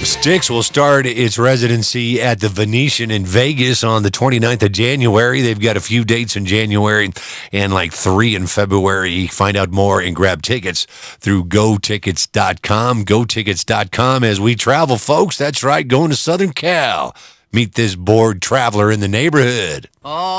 Styx will start its residency at the Venetian in Vegas on the 29th of January. They've got a few dates in January and like 3 in February. Find out more and grab tickets through gotickets.com. Gotickets.com as we travel, folks. That's right, going to Southern Cal. Meet this bored traveler in the neighborhood.